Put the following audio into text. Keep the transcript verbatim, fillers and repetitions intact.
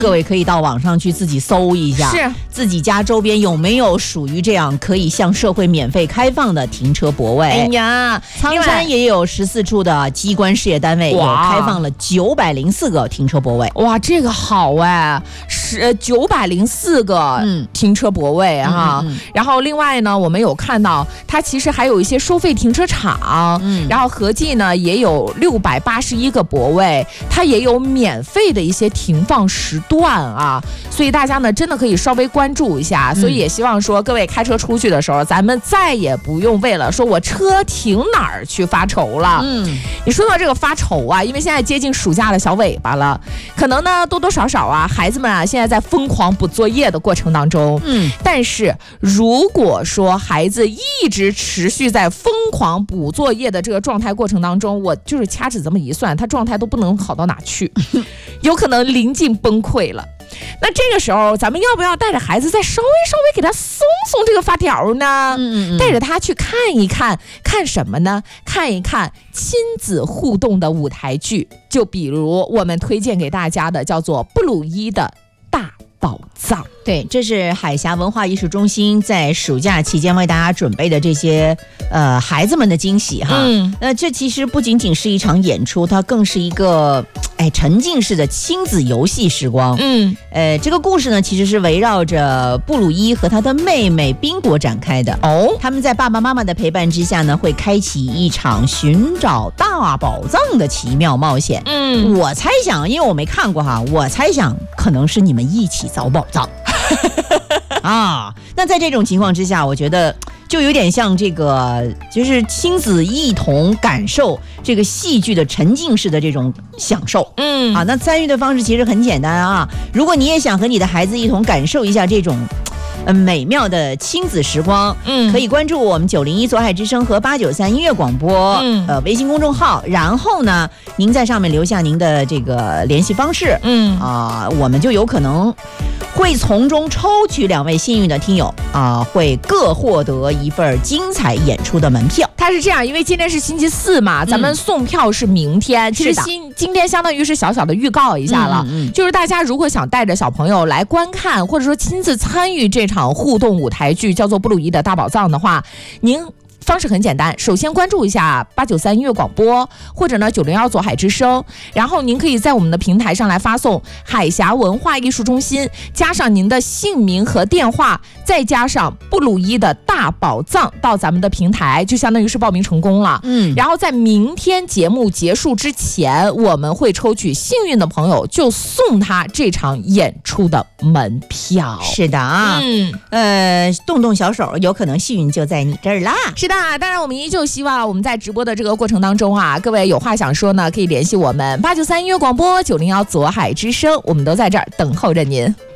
各位可以到网上去自己搜一下， 是自己家周边有没有属于这样可以向社会免费开放的停车泊位。 哎呀， 苍山也有十四处的机关事业单位有开放了九百零四个停车泊位。 哇，这个好哎，是九百零四个停车泊位哈、嗯嗯嗯。然后另外呢，我们有看到它其实还有一些收费停车场，嗯，然后合计呢也有六百八十一个泊位，它也有免费的一些停放时段啊，所以大家呢真的可以稍微关注一下。所以也希望说各位开车出去的时候，咱们再也不用为了说我车停哪儿去发愁了。嗯，你说到这个发愁啊，因为现在接近暑假的小尾巴了，可能呢多多少少啊，孩子们啊现在在疯狂补作业的过程当中，嗯，但是如果说孩子一直持续在疯狂补作业的这个状态过程当中，我就是掐指这么一算，他状态都不能好到哪去，有可能临近崩溃了。那这个时候咱们要不要带着孩子再稍微稍微给他松松这个发条呢？嗯嗯嗯，带着他去看一看，看什么呢？看一看亲子互动的舞台剧，就比如我们推荐给大家的叫做布鲁伊的大宝藏。 对，这是海峡文化艺术中心在暑假期间为大家准备的这些呃孩子们的惊喜哈。嗯，那这其实不仅仅是一场演出，它更是一个哎沉浸式的亲子游戏时光。嗯，呃，这个故事呢其实是围绕着布鲁伊和他的妹妹宾果展开的。哦，他们在爸爸妈妈的陪伴之下呢，会开启一场寻找大宝藏的奇妙冒险。嗯，我猜想，因为我没看过哈，我猜想可能是你们一起找宝藏。啊，那在这种情况之下，我觉得就有点像这个，就是亲子一同感受这个戏剧的沉浸式的这种享受。嗯，啊，那参与的方式其实很简单啊，如果你也想和你的孩子一同感受一下这种呃美妙的亲子时光，嗯，可以关注我们九零一左海之声和八九三音乐广播，嗯，呃微信公众号，然后呢，您在上面留下您的这个联系方式，嗯啊、呃，我们就有可能会从中抽取两位幸运的听友啊、呃，会各获得一份精彩演出的门票。 它是这样，因为今天是星期四嘛，咱们送票是明天，嗯、其实今今天相当于是小小的预告一下了，嗯嗯嗯，就是大家如果想带着小朋友来观看，或者说亲自参与这场互动舞台剧，叫做《布鲁伊的大宝藏》的话，您方式很简单，首先关注一下八九三音乐广播，或者呢九零幺左海之声，然后您可以在我们的平台上来发送海峡文化艺术中心，加上您的姓名和电话，再加上布鲁伊的大宝藏到咱们的平台，就相当于是报名成功了。嗯，然后在明天节目结束之前，我们会抽取幸运的朋友，就送他这场演出的门票。 是的啊，嗯，呃，动动小手，有可能幸运就在你这儿啦。 是的，当然我们依旧希望我们在直播的这个过程当中啊，各位有话想说呢，可以联系我们八九三音乐广播九零幺左海之声，我们都在这儿等候着您。